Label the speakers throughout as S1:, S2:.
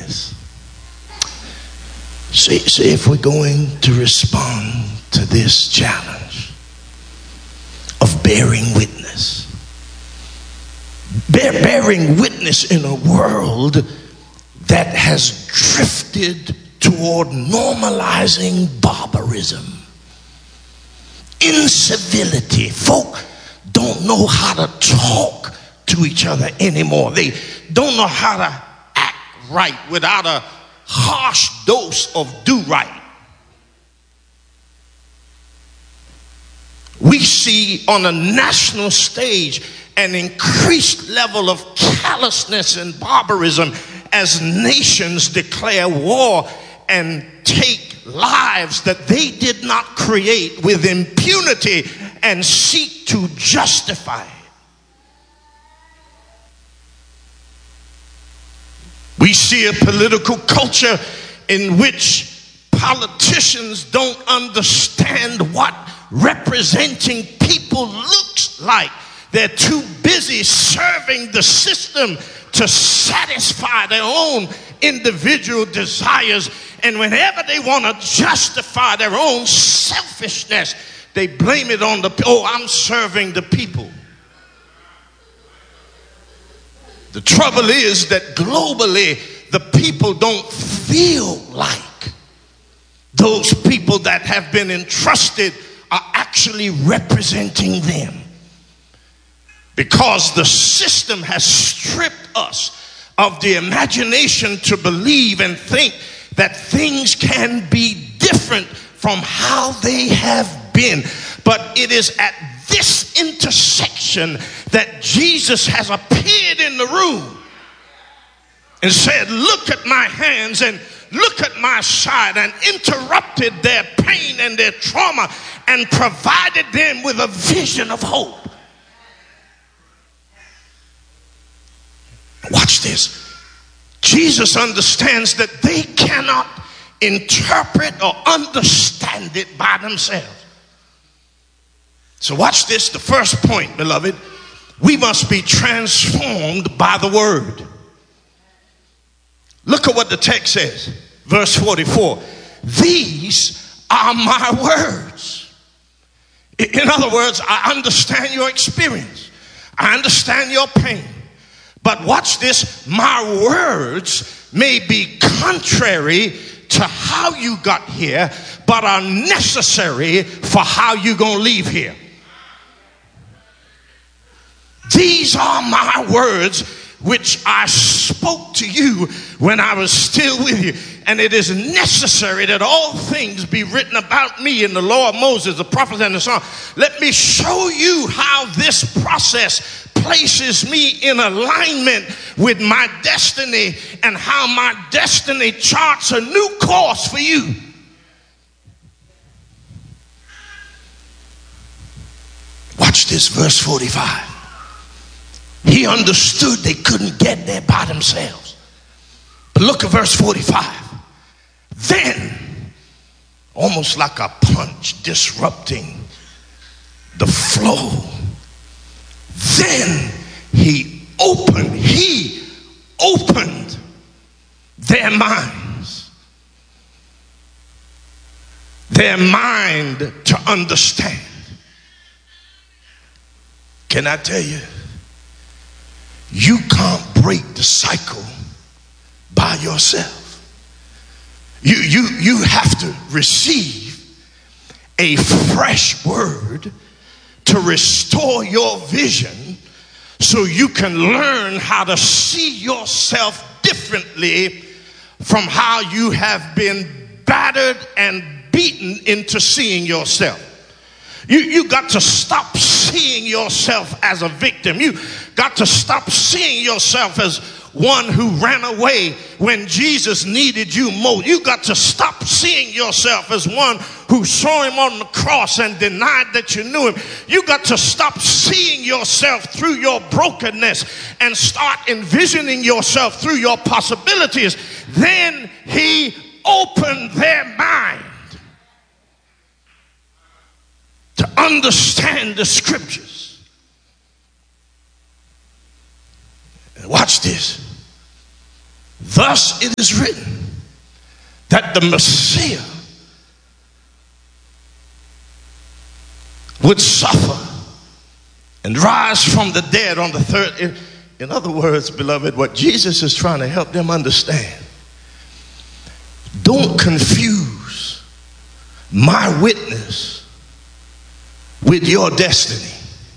S1: witness. See if we're going to respond to this challenge of bearing witness. Bearing witness in a world that has drifted toward normalizing barbarism, incivility. Folk don't know how to talk to each other anymore. They don't know how to act right without a harsh dose of do right. We see on a national stage an increased level of callousness and barbarism as nations declare war and take lives that they did not create with impunity and seek to justify it. We see a political culture in which politicians don't understand what representing people looks like. They're too busy serving the system to satisfy their own individual desires. And whenever they want to justify their own selfishness, they blame it on I'm serving the people. The trouble is that globally, the people don't feel like those people that have been entrusted are actually representing them. Because the system has stripped us of the imagination to believe and think that things can be different from how they have been. But it is at this intersection that Jesus has appeared in the room and said, look at my hands and look at my side, and interrupted their pain and their trauma and provided them with a vision of hope. Watch this. Jesus understands that they cannot interpret or understand it by themselves. So watch this. The first point, beloved, we must be transformed by the word. Look at what the text says. Verse 44. These are my words. In other words, I understand your experience. I understand your pain. But watch this. My words may be contrary to how you got here, but are necessary for how you're going to leave here. These are my words which I spoke to you when I was still with you. And it is necessary that all things be written about me in the law of Moses, the prophets, and the Psalms. Let me show you how this process places me in alignment with my destiny, and how my destiny charts a new course for you. Watch this, verse 45. He understood they couldn't get there by themselves. But look at verse 45. Then, almost like a punch disrupting the flow, then he opened their minds, their mind to understand. Can I tell you? You can't break the cycle by yourself. You have to receive a fresh word to restore your vision so you can learn how to see yourself differently from how you have been battered and beaten into seeing yourself. You got to stop seeing yourself as a victim. You got to stop seeing yourself as one who ran away when Jesus needed you most. You got to stop seeing yourself as one who saw him on the cross and denied that you knew him. You got to stop seeing yourself through your brokenness and start envisioning yourself through your possibilities. Then he opened their mind to understand the scriptures. And watch this. Thus it is written that the Messiah would suffer and rise from the dead on the third. In other words, beloved, what Jesus is trying to help them understand, don't confuse my witness with your destiny.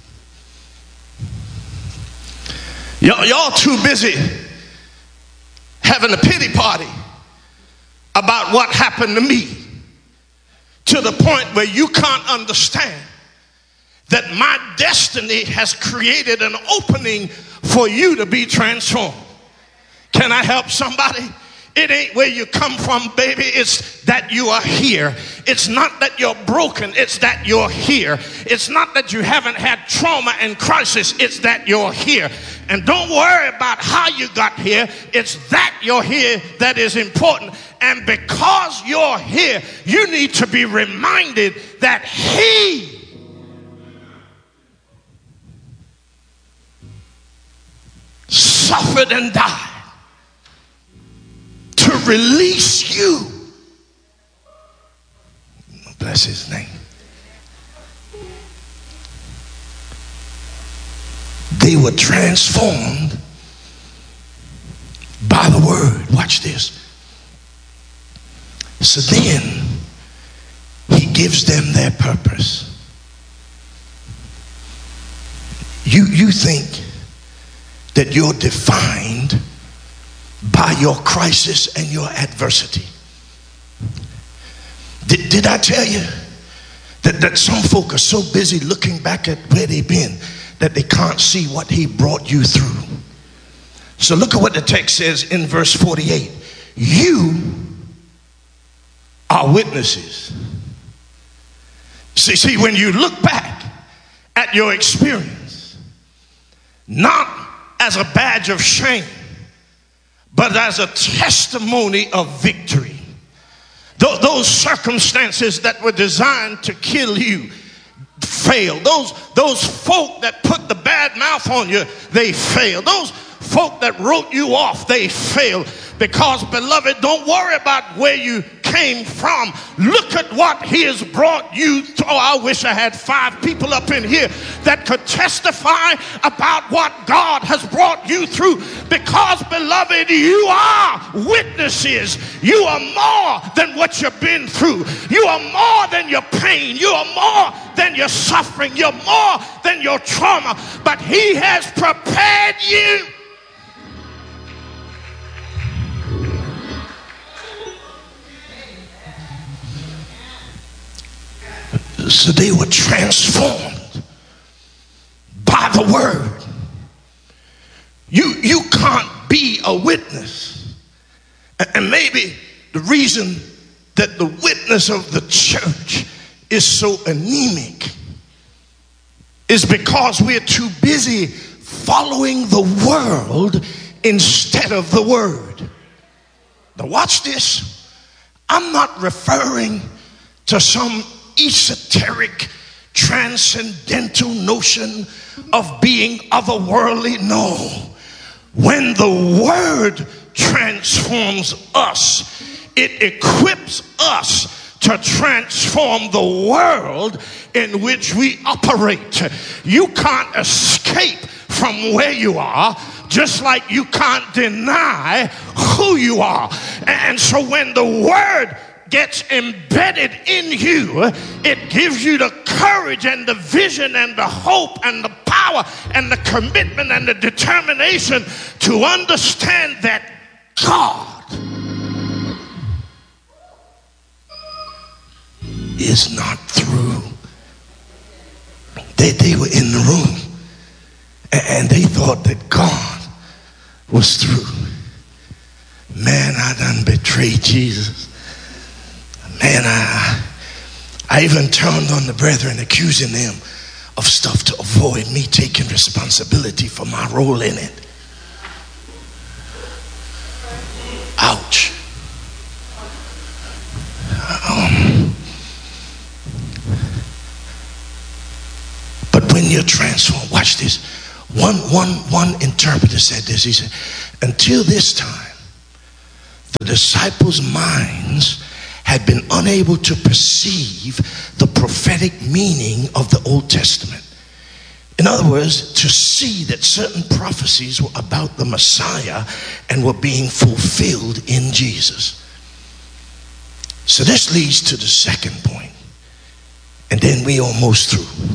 S1: Y'all too busy having a pity party about what happened to me, to the point where you can't understand that my destiny has created an opening for you to be transformed. Can I help somebody? It ain't where you come from, baby. It's that you are here. It's not that you're broken. It's that you're here. It's not that you haven't had trauma and crisis. It's that you're here. And don't worry about how you got here. It's that you're here that is important. And because you're here, you need to be reminded that He suffered and died to release you. Bless His name. They were transformed by the word. Watch this. So then He gives them their purpose. You think that you're defined by your crisis and your adversity. Did I tell you that some folk are so busy looking back at where they've been that they can't see what He brought you through? So look at what the text says in verse 48. You are witnesses. See, when you look back at your experience, not as a badge of shame, but as a testimony of victory. Those circumstances that were designed to kill you failed. Those folk that put the bad mouth on you, they failed. Those folk that wrote you off, they failed. Because, beloved, don't worry about where you came from. Look at what He has brought you to. Oh, I wish I had 5 people up in here that could testify about what God has brought you through. Because, beloved, you are witnesses. You are more than what you've been through. You are more than your pain. You are more than your suffering. You're more than your trauma. But He has prepared you. So they were transformed by the word. You can't be a witness. And maybe the reason that the witness of the church is so anemic is because we're too busy following the world instead of the word. Now watch this. I'm not referring to some esoteric, transcendental notion of being otherworldly. No. When the word transforms us, it equips us to transform the world in which we operate. You can't escape from where you are, just like you can't deny who you are. And so when the word gets embedded in you, it gives you the courage and the vision and the hope and the power and the commitment and the determination to understand that God is not through. They were in the room and they thought that God was through. Man, I done betrayed Jesus. Man, I even turned on the brethren, accusing them of stuff to avoid me taking responsibility for my role in it. Ouch. But when you're transformed, watch this. One interpreter said this. He said, until this time, the disciples' minds had been unable to perceive the prophetic meaning of the Old Testament. In other words, to see that certain prophecies were about the Messiah and were being fulfilled in Jesus. So this leads to the second point, and then we almost through.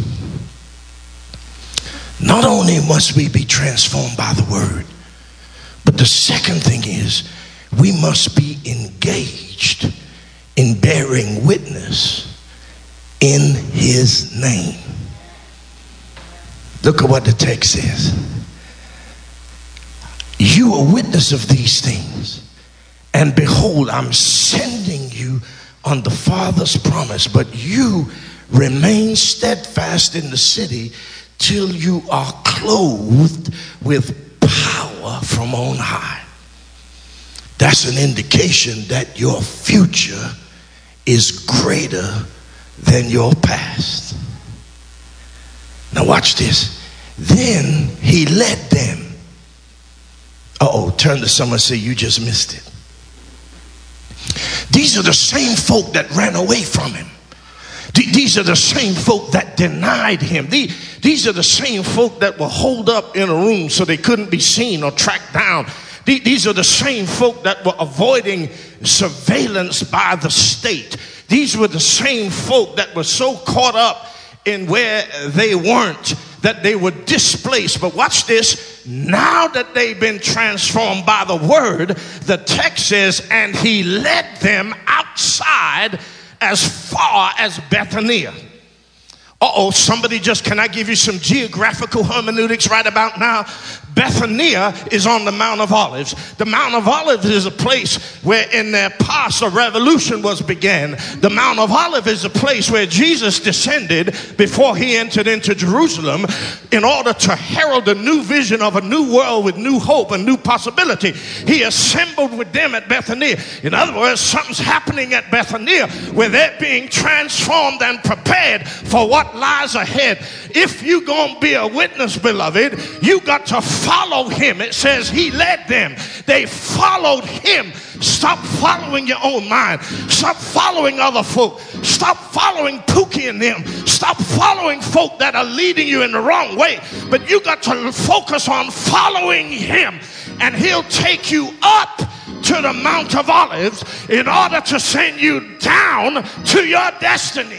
S1: Not only must we be transformed by the word, but the second thing is we must be engaged in bearing witness in his name. Look at what the text says. You are witness of these things, and behold, I'm sending you on the Father's promise, but you remain steadfast in the city till you are clothed with power from on high. That's an indication that your future is greater than your past. Now watch this. Then he led them. Turn to someone and say, you just missed it. These are the same folk that ran away from him. These are the same folk that denied him. These are the same folk that were holed up in a room so they couldn't be seen or tracked down. These are the same folk that were avoiding surveillance by the state. These were the same folk that were so caught up in where they weren't that they were displaced. But watch this. Now that they've been transformed by the word, the text says, and he led them outside as far as Bethany. Somebody can I give you some geographical hermeneutics right about now? Bethany is on the Mount of Olives. The Mount of Olives is a place where in their past a revolution was began. The Mount of Olives is a place where Jesus descended before he entered into Jerusalem in order to herald a new vision of a new world with new hope and new possibility. He assembled with them at Bethany. In other words, something's happening at Bethany where they're being transformed and prepared for what lies ahead. If you're going to be a witness, beloved, you got to follow him. It says he led them. They followed him. Stop following your own mind. Stop following other folk. Stop following Pookie and them. Stop following folk that are leading you in the wrong way. But you got to focus on following him, and he'll take you up to the Mount of Olives in order to send you down to your destiny.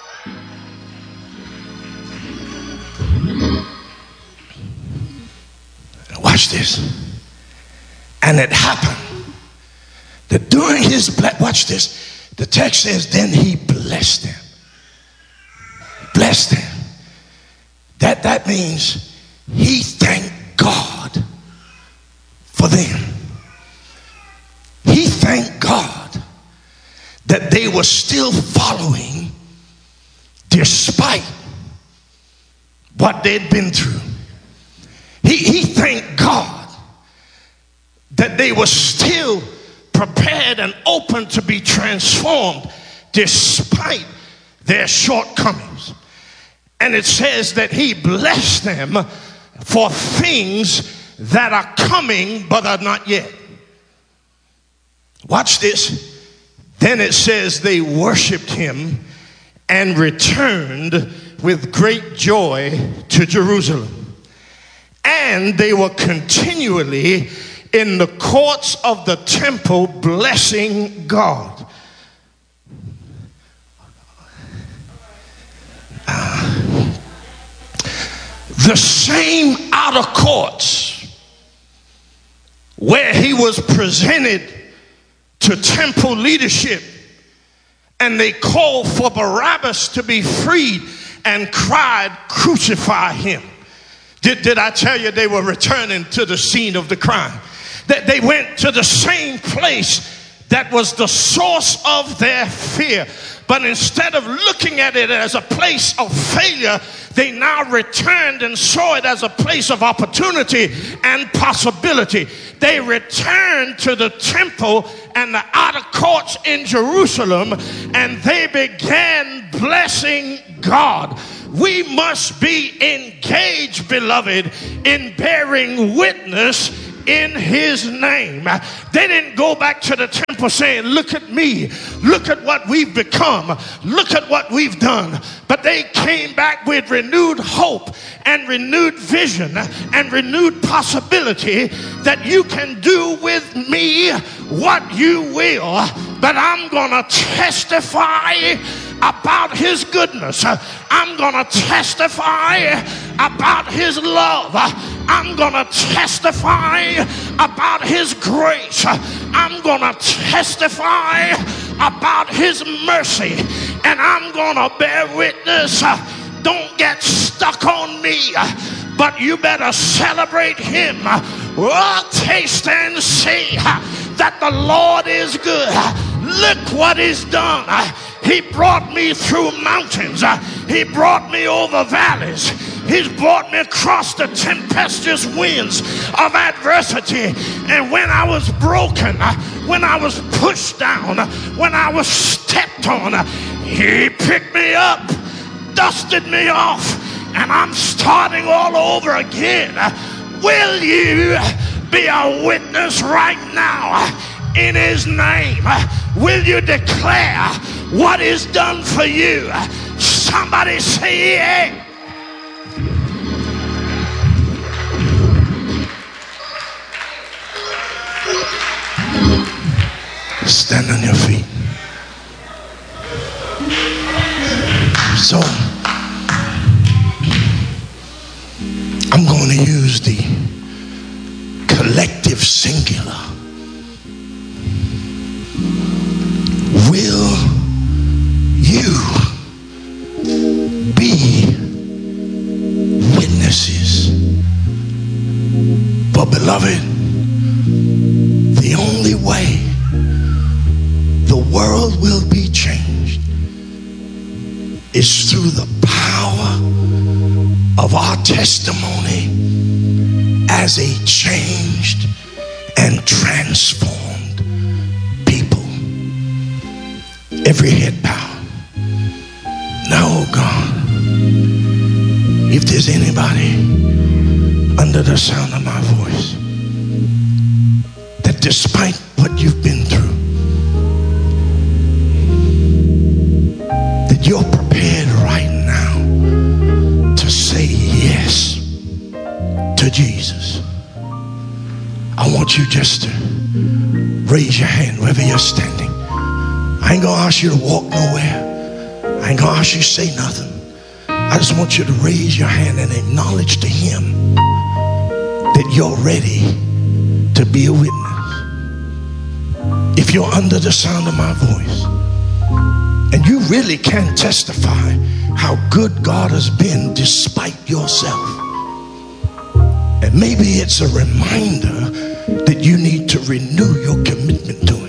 S1: Watch this. And it happened that during his watch this, the text says, then he blessed them. Blessed them. That means he thanked God for them. He thanked God that they were still following despite what they'd been through. He thanked God that they were still prepared and open to be transformed despite their shortcomings. And it says that he blessed them for things that are coming but are not yet. Watch this. Then it says they worshiped him and returned with great joy to Jerusalem. And they were continually in the courts of the temple blessing God. The same outer courts where he was presented to temple leadership and they called for Barabbas to be freed and cried, crucify him. Did I tell you they were returning to the scene of the crime? That they went to the same place that was the source of their fear. But instead of looking at it as a place of failure, they now returned and saw it as a place of opportunity and possibility. They returned to the temple and the outer courts in Jerusalem, and they began blessing God. We must be engaged, beloved, in bearing witness in his name. They didn't go back to the temple saying, look at me, look at what we've become, look at what we've done. But they came back with renewed hope and renewed vision and renewed possibility that you can do with me what you will, but I'm gonna testify about his goodness. I'm gonna testify about his love. I'm gonna testify about his grace. I'm gonna testify about his mercy, and I'm gonna bear witness. Don't get stuck on me, but you better celebrate him. Oh, taste and see that the Lord is good. Look what he's done. He brought me through mountains. He brought me over valleys. He's brought me across the tempestuous winds of adversity. And when I was broken, when I was pushed down, when I was stepped on, he picked me up, dusted me off, and I'm starting all over again. Will you be a witness right now in his name? Will you declare what is done for you? Somebody say yeah. Stand on your feet. So I'm going to use the collective singular. Will you be witnesses? But beloved, the only way the world will be changed is through the power of our testimony as a changed and transformed people. Every head bowed. Now, oh God, if there's anybody under the sound of my voice that despite what you've been through, that you're prepared right now to say yes to Jesus, I want you just to raise your hand wherever you're standing. I ain't gonna ask you to walk nowhere. I ain't gonna ask you to say nothing. I just want you to raise your hand and acknowledge to him that you're ready to be a witness. If you're under the sound of my voice and you really can testify how good God has been despite yourself, and maybe it's a reminder that you need to renew your commitment to him,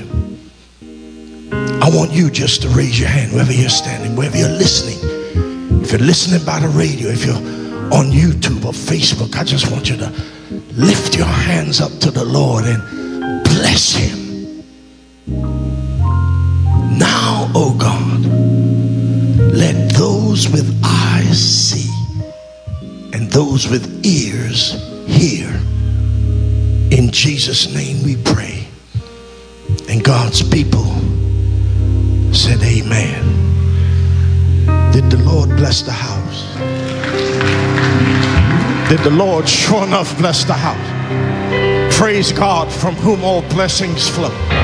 S1: I want you just to raise your hand wherever you're standing, wherever you're listening. If you're listening by the radio, if you're on YouTube or Facebook, I just want you to lift your hands up to the Lord and bless him. Now, oh God, let those with eyes see and those with ears hear. In Jesus' name we pray. And God's people said amen. Did the Lord bless the house? Did the Lord sure enough bless the house? Praise God, from whom all blessings flow.